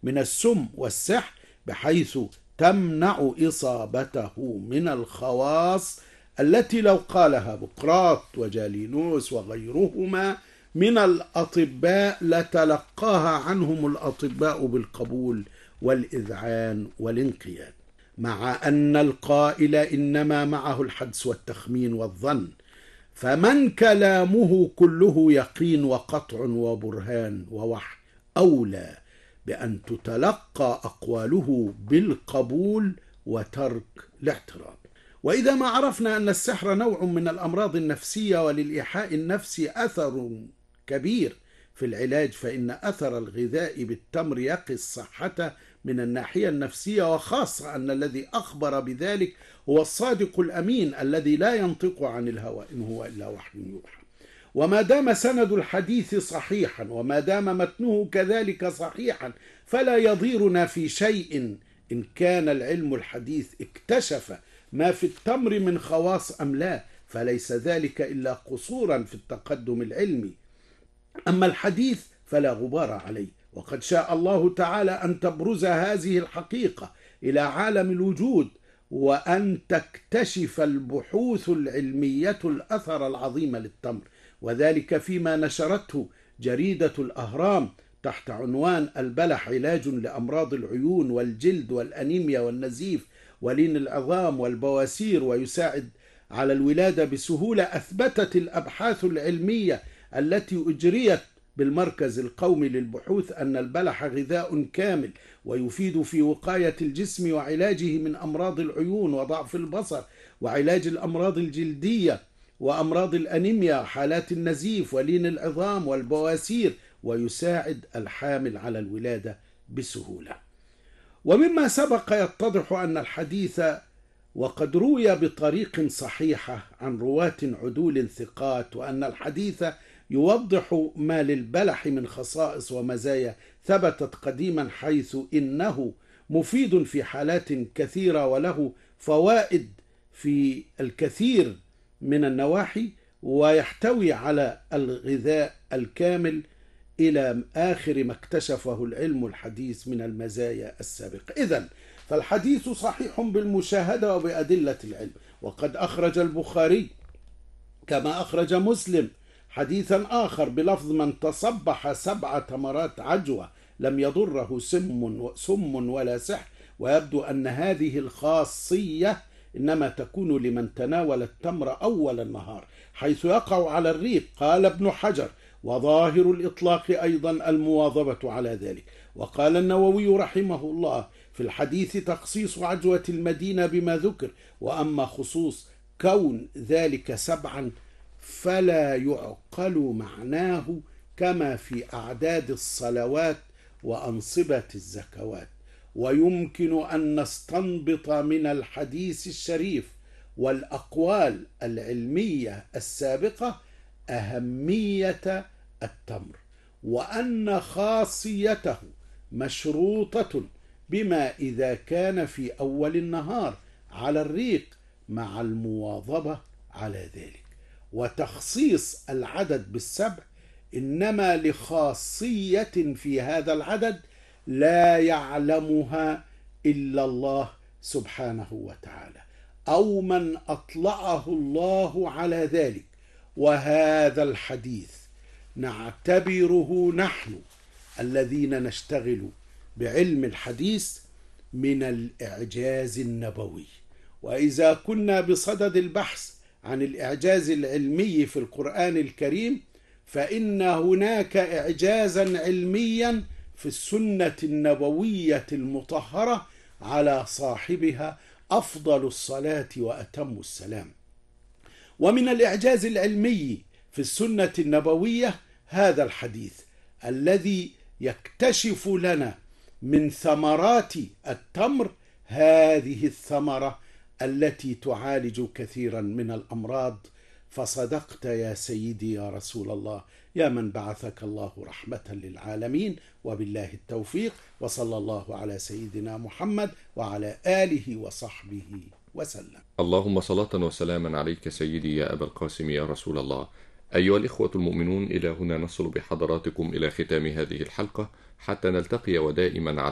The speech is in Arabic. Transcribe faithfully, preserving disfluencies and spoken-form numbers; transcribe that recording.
من السم والسحر بحيث تمنع إصابته من الخواص التي لو قالها بقراط وجالينوس وغيرهما من الأطباء لتلقاها عنهم الأطباء بالقبول والإذعان والانقياد، مع أن القائل إنما معه الحدس والتخمين والظن، فمن كلامه كله يقين وقطع وبرهان ووحي أولى بأن تتلقى أقواله بالقبول وترك الاعتراض. وإذا ما عرفنا أن السحر نوع من الأمراض النفسية وللإيحاء النفسي أثر كبير في العلاج، فإن أثر الغذاء بالتمر يقي الصحة من الناحية النفسية، وخاصة أن الذي أخبر بذلك هو الصادق الأمين الذي لا ينطق عن الهوى إن هو إلا وحي يوحى. وما دام سند الحديث صحيحا وما دام متنه كذلك صحيحا فلا يضيرنا في شيء إن كان العلم الحديث اكتشف ما في التمر من خواص أم لا، فليس ذلك إلا قصورا في التقدم العلمي. أما الحديث فلا غبار عليه، وقد شاء الله تعالى أن تبرز هذه الحقيقة إلى عالم الوجود، وأن تكتشف البحوث العلمية الأثر العظيم للتمر، وذلك فيما نشرته جريدة الأهرام تحت عنوان البلح علاج لأمراض العيون والجلد والأنيميا والنزيف ولين العظام والبواسير ويساعد على الولادة بسهولة. أثبتت الأبحاث العلمية التي أجريت بالمركز القومي للبحوث أن البلح غذاء كامل ويفيد في وقاية الجسم وعلاجه من أمراض العيون وضعف البصر وعلاج الأمراض الجلدية وأمراض الأنيميا حالات النزيف ولين العظام والبواسير، ويساعد الحامل على الولادة بسهولة. ومما سبق يتضح أن الحديث وقد روي بطريق صحيحة عن رواة عدول ثقات، وأن الحديث يوضح ما للبلح من خصائص ومزايا ثبتت قديما، حيث إنه مفيد في حالات كثيرة وله فوائد في الكثير من النواحي، ويحتوي على الغذاء الكامل إلى آخر ما اكتشفه العلم الحديث من المزايا السابقة. إذن فالحديث صحيح بالمشاهدة وبأدلة العلم. وقد أخرج البخاري كما أخرج مسلم حديثا آخر بلفظ من تصبح سبع تمرات عجوة لم يضره سم سم ولا سحر، ويبدو أن هذه الخاصية إنما تكون لمن تناول التمر أول النهار حيث يقع على الريق. قال ابن حجر: وظاهر الإطلاق أيضا المواظبة على ذلك. وقال النووي رحمه الله: في الحديث تخصيص عجوة المدينة بما ذكر، وأما خصوص كون ذلك سبعا فلا يعقل معناه كما في أعداد الصلوات وأنصبة الزكوات. ويمكن أن نستنبط من الحديث الشريف والأقوال العلمية السابقة أهمية التمر، وأن خاصيته مشروطة بما إذا كان في أول النهار على الريق مع المواظبة على ذلك. وتخصيص العدد بالسبع إنما لخاصية في هذا العدد لا يعلمها إلا الله سبحانه وتعالى، أو من أطلعه الله على ذلك. وهذا الحديث نعتبره نحن الذين نشتغل بعلم الحديث من الإعجاز النبوي. وإذا كنا بصدد البحث عن الإعجاز العلمي في القرآن الكريم، فإن هناك إعجازا علميا في السنة النبوية المطهرة على صاحبها أفضل الصلاة وأتم السلام. ومن الإعجاز العلمي في السنة النبوية هذا الحديث الذي يكتشف لنا من ثمرات التمر هذه الثمرة التي تعالج كثيرا من الأمراض. فصدقت يا سيدي يا رسول الله، يا من بعثك الله رحمة للعالمين، وبالله التوفيق، وصلى الله على سيدنا محمد وعلى آله وصحبه وسلم. اللهم صلاة وسلاما عليك سيدي يا أبا القاسم يا رسول الله. أيها الإخوة المؤمنون، إلى هنا نصل بحضراتكم إلى ختام هذه الحلقة، حتى نلتقي ودائما على